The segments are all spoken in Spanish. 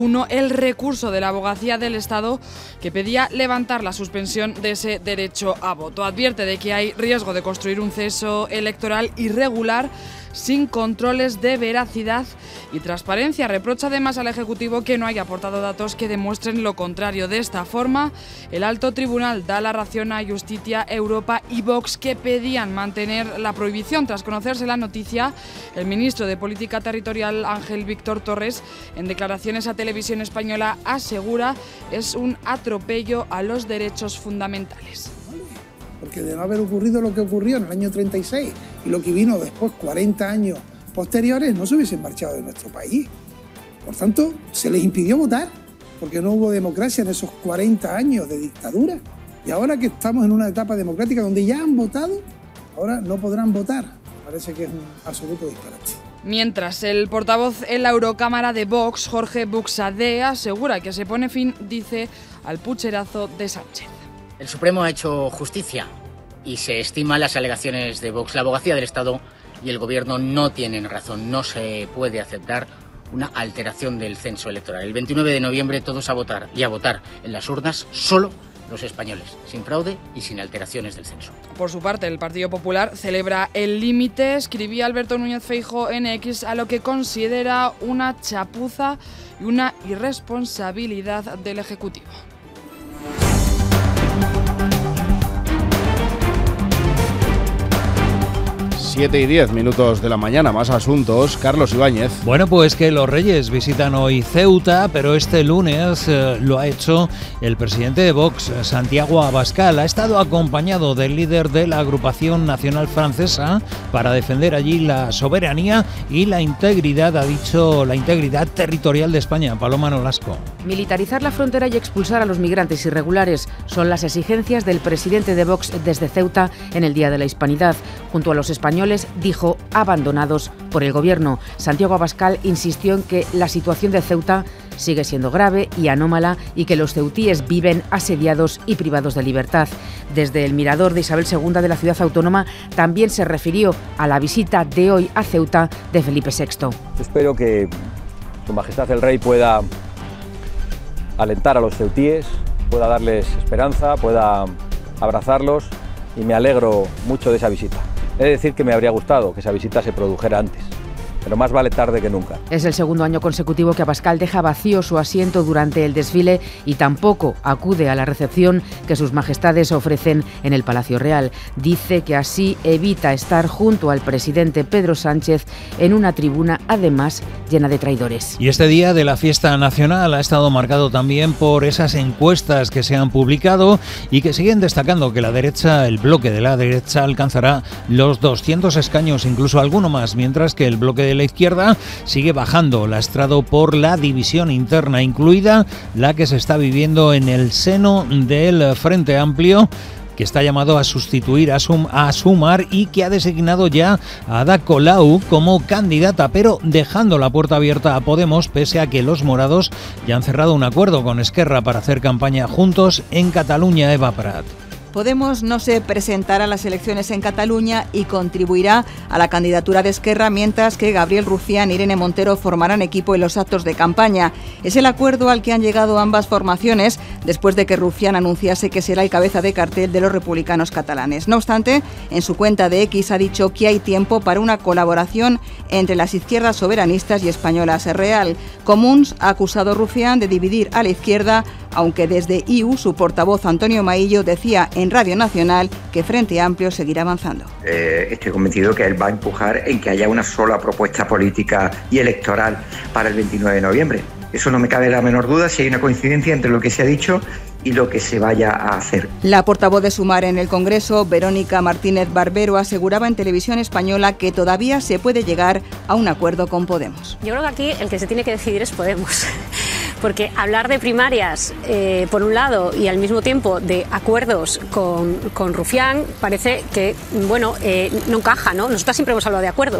Uno, el recurso de la Abogacía del Estado que pedía levantar la suspensión de ese derecho a voto. Advierte de que hay riesgo de construir un ceso electoral irregular sin controles de veracidad y transparencia. Reprocha además al Ejecutivo que no haya aportado datos que demuestren lo contrario. De esta forma, el alto tribunal da la razón a Justicia, Europa y Vox, que pedían mantener la prohibición. Tras conocerse la noticia, el ministro de Política Territorial, Ángel Víctor Torres, en declaraciones a Televisión Española, asegura es un atropello a los derechos fundamentales. Porque de no haber ocurrido lo que ocurrió en el año 36 y lo que vino después, 40 años posteriores, no se hubiesen marchado de nuestro país. Por tanto, se les impidió votar, porque no hubo democracia en esos 40 años de dictadura. Y ahora que estamos en una etapa democrática donde ya han votado, ahora no podrán votar. Parece que es un absoluto disparate. Mientras, el portavoz en la Eurocámara de Vox, Jorge Buxadé, asegura que se pone fin, dice, al pucherazo de Sánchez. El Supremo ha hecho justicia y se estiman las alegaciones de Vox. La Abogacía del Estado y el Gobierno no tienen razón. No se puede aceptar una alteración del censo electoral. El 29 de noviembre todos a votar y a votar en las urnas, solo los españoles, sin fraude y sin alteraciones del censo. Por su parte, el Partido Popular celebra el límite, escribía Alberto Núñez Feijóo en X, a lo que considera una chapuza y una irresponsabilidad del Ejecutivo. 7:10 de la mañana, más asuntos. Carlos Ibáñez. Bueno, pues que los Reyes visitan hoy Ceuta, pero este lunes lo ha hecho el presidente de Vox, Santiago Abascal. Ha estado acompañado del líder de la agrupación nacional francesa para defender allí la soberanía y la integridad, ha dicho, la integridad territorial de España. Paloma Nolasco. Militarizar la frontera y expulsar a los migrantes irregulares son las exigencias del presidente de Vox desde Ceuta en el Día de la Hispanidad. Junto a los españoles, dijo, abandonados por el gobierno. Santiago Abascal insistió en que la situación de Ceuta sigue siendo grave y anómala y que los ceutíes viven asediados y privados de libertad. Desde el mirador de Isabel II de la ciudad autónoma también se refirió a la visita de hoy a Ceuta de Felipe VI. Espero que Su Majestad el Rey pueda alentar a los ceutíes, pueda darles esperanza, pueda abrazarlos y me alegro mucho de esa visita. He de decir que me habría gustado que esa visita se produjera antes, pero más vale tarde que nunca. Es el segundo año consecutivo que Abascal deja vacío su asiento durante el desfile y tampoco acude a la recepción que sus majestades ofrecen en el Palacio Real. Dice que así evita estar junto al presidente Pedro Sánchez en una tribuna, además, llena de traidores. Y este día de la fiesta nacional ha estado marcado también por esas encuestas que se han publicado y que siguen destacando que la derecha, el bloque de la derecha, alcanzará los 200 escaños, incluso alguno más, mientras que el bloque de la izquierda sigue bajando, lastrado por la división interna, incluida la que se está viviendo en el seno del Frente Amplio, que está llamado a sustituir a Sumar y que ha designado ya a Ada Colau como candidata, pero dejando la puerta abierta a Podemos, pese a que los morados ya han cerrado un acuerdo con Esquerra para hacer campaña juntos en Cataluña. Eva Prat. Podemos no se presentará a las elecciones en Cataluña y contribuirá a la candidatura de Esquerra, mientras que Gabriel Rufián e Irene Montero formarán equipo en los actos de campaña. Es el acuerdo al que han llegado ambas formaciones después de que Rufián anunciase que será el cabeza de cartel de los republicanos catalanes. No obstante, en su cuenta de X ha dicho que hay tiempo para una colaboración entre las izquierdas soberanistas y españolas real. Comuns ha acusado a Rufián de dividir a la izquierda, aunque desde IU su portavoz Antonio Maillo decía en Radio Nacional que Frente Amplio seguirá avanzando. Estoy convencido que él va a empujar en que haya una sola propuesta política y electoral para el 29 de noviembre. Eso no me cabe la menor duda, si hay una coincidencia entre lo que se ha dicho y lo que se vaya a hacer. La portavoz de Sumar en el Congreso, Verónica Martínez Barbero, aseguraba en Televisión Española que todavía se puede llegar a un acuerdo con Podemos. Yo creo que aquí el que se tiene que decidir es Podemos. Porque hablar de primarias, por un lado, y al mismo tiempo de acuerdos con Rufián, parece que, bueno, no encaja, ¿no? Nosotros siempre hemos hablado de acuerdos,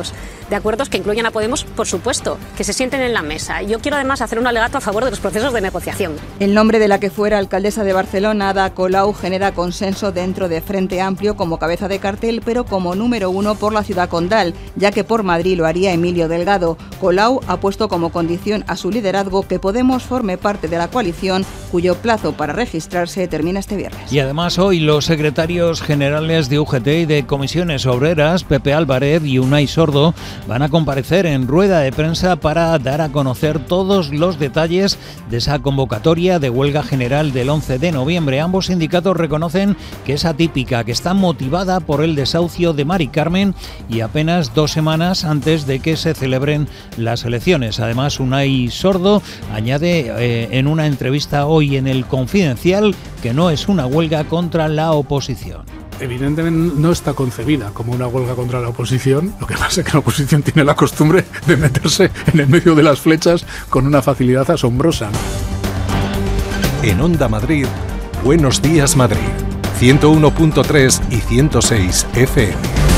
de acuerdos que incluyan a Podemos, por supuesto, que se sienten en la mesa. Yo quiero además hacer un alegato a favor de los procesos de negociación. El nombre de la que fuera alcaldesa de Barcelona, Ada Colau, genera consenso dentro de Frente Amplio como cabeza de cartel, pero como número 1 por la ciudad condal, ya que por Madrid lo haría Emilio Delgado. Colau ha puesto como condición a su liderazgo que Podemos forme parte de la coalición, cuyo plazo para registrarse termina este viernes. Y además hoy los secretarios generales de UGT y de Comisiones Obreras, Pepe Álvarez y Unai Sordo, van a comparecer en rueda de prensa para dar a conocer todos los detalles de esa convocatoria de huelga general del 11 de noviembre. Ambos sindicatos reconocen que es atípica, que está motivada por el desahucio de Mari Carmen y apenas 2 semanas antes de que se celebren las elecciones. Además, Unai Sordo añade en una entrevista hoy en El Confidencial que no es una huelga contra la oposición. Evidentemente no está concebida como una huelga contra la oposición, lo que pasa es que la oposición tiene la costumbre de meterse en el medio de las flechas con una facilidad asombrosa. En Onda Madrid, Buenos Días Madrid, 101.3 y 106 FM.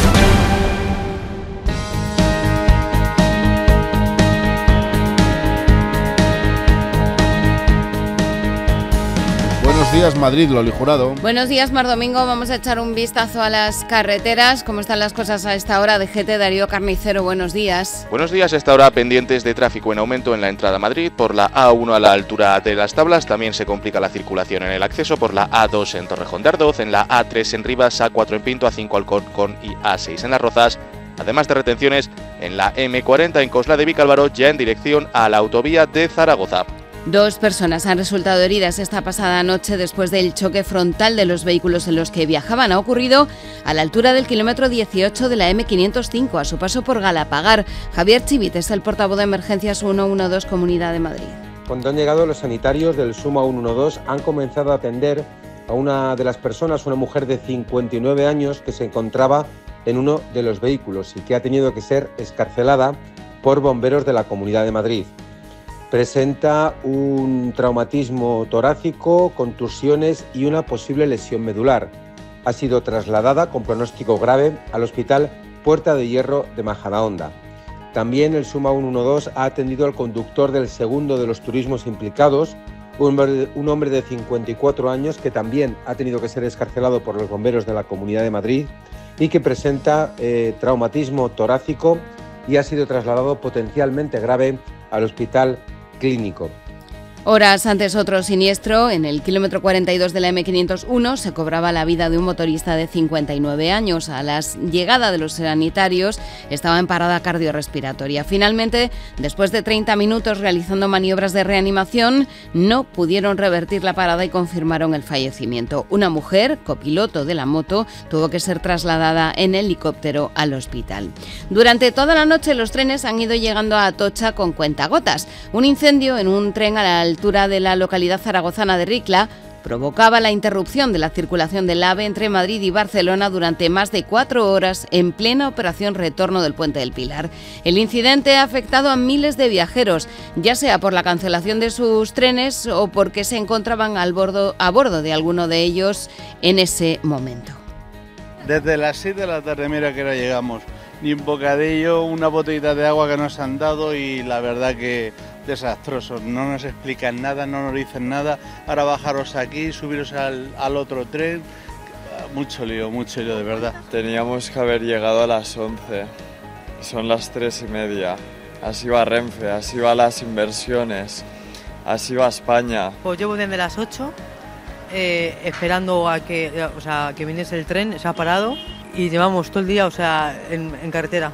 Buenos días Madrid, Loli Jurado. Buenos días, Mar Domingo. Vamos a echar un vistazo a las carreteras. ¿Cómo están las cosas a esta hora? DGT, Darío Carnicero, buenos días. Buenos días. A esta hora pendientes de tráfico en aumento en la entrada a Madrid. Por la A1 a la altura de Las Tablas también se complica la circulación en el acceso por la A2 en Torrejón de Ardoz, en la A3 en Rivas, A4 en Pinto, A5 Alcorcón y A6 en Las Rozas. Además de retenciones en la M40 en Cosla de Vicálvaro, ya en dirección a la autovía de Zaragoza. 2 personas han resultado heridas esta pasada noche después del choque frontal de los vehículos en los que viajaban. Ha ocurrido a la altura del kilómetro 18 de la M505, a su paso por Galapagar. Javier Chivit es el portavoz de Emergencias 112 Comunidad de Madrid. Cuando han llegado los sanitarios del SUMA 112 han comenzado a atender a una de las personas, una mujer de 59 años que se encontraba en uno de los vehículos y que ha tenido que ser excarcelada por bomberos de la Comunidad de Madrid. Presenta un traumatismo torácico, contusiones y una posible lesión medular. Ha sido trasladada con pronóstico grave al Hospital Puerta de Hierro de Majadahonda. También el SUMA 112 ha atendido al conductor del segundo de los turismos implicados, un hombre de 54 años que también ha tenido que ser excarcelado por los bomberos de la Comunidad de Madrid y que presenta traumatismo torácico y ha sido trasladado potencialmente grave al Hospital Clínico. Horas antes otro siniestro, en el kilómetro 42 de la M501 se cobraba la vida de un motorista de 59 años. A la llegada de los sanitarios estaba en parada cardiorrespiratoria. Finalmente, después de 30 minutos realizando maniobras de reanimación, no pudieron revertir la parada y confirmaron el fallecimiento. Una mujer, copiloto de la moto, tuvo que ser trasladada en helicóptero al hospital. Durante toda la noche los trenes han ido llegando a Atocha con cuentagotas. Un incendio en un tren a la altura de la localidad zaragozana de Ricla provocaba la interrupción de la circulación del AVE entre Madrid y Barcelona durante más de 4 horas en plena operación retorno del Puente del Pilar. El incidente ha afectado a miles de viajeros, ya sea por la cancelación de sus trenes o porque se encontraban a bordo de alguno de ellos en ese momento. Desde las 6 de la tarde, mira que hora llegamos. Ni un bocadillo, una botellita de agua que nos han dado y la verdad que desastroso. No nos explican nada, no nos dicen nada. Ahora bajaros aquí, subiros al otro tren. Mucho lío de verdad. Teníamos que haber llegado a las 11. Son las 3:30. Así va Renfe, así va las inversiones, así va España. Pues llevo desde las 8 esperando a que viniese el tren, se ha parado. Y llevamos todo el día, en carretera,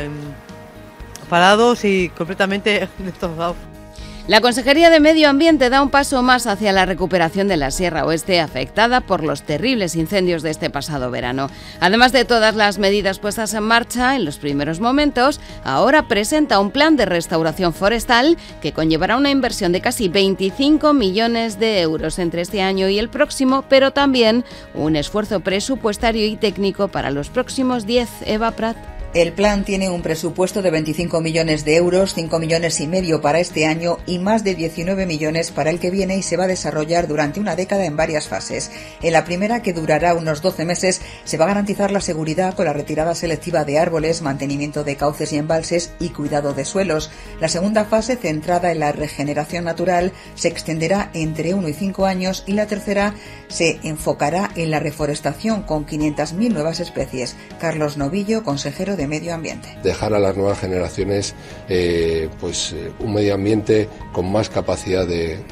parados y completamente destrozados. La Consejería de Medio Ambiente da un paso más hacia la recuperación de la Sierra Oeste afectada por los terribles incendios de este pasado verano. Además de todas las medidas puestas en marcha en los primeros momentos, ahora presenta un plan de restauración forestal que conllevará una inversión de casi 25 millones de euros entre este año y el próximo, pero también un esfuerzo presupuestario y técnico para los próximos 10. Eva Prat. El plan tiene un presupuesto de 25 millones de euros, 5,5 millones para este año y más de 19 millones para el que viene, y se va a desarrollar durante una década en varias fases. En la primera, que durará unos 12 meses, se va a garantizar la seguridad con la retirada selectiva de árboles, mantenimiento de cauces y embalses y cuidado de suelos. La segunda fase, centrada en la regeneración natural, se extenderá entre 1 y 5 años, y la tercera se enfocará en la reforestación con 500.000 nuevas especies. Carlos Novillo, consejero de Medio Ambiente. Dejar a las nuevas generaciones un medio ambiente con más capacidad de